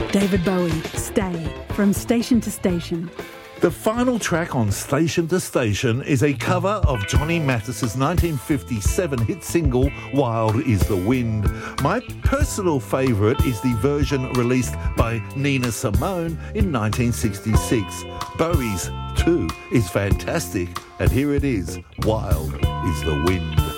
David Bowie, Stay, from Station to Station. The final track on Station to Station is a cover of Johnny Mathis's 1957 hit single, Wild is the Wind. My personal favourite is the version released by Nina Simone in 1966. Bowie's, too, is fantastic, and here it is, Wild is the Wind.